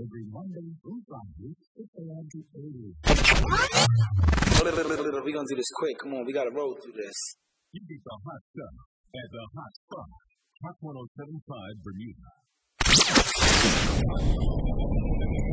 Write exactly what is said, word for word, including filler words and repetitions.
every Monday through Friday, six a.m. to eight a.m. We're going to do this quick. Come on, we got to roll through this. You get the hot stuff at the hot spot. Hot one oh seven point five Bermuda.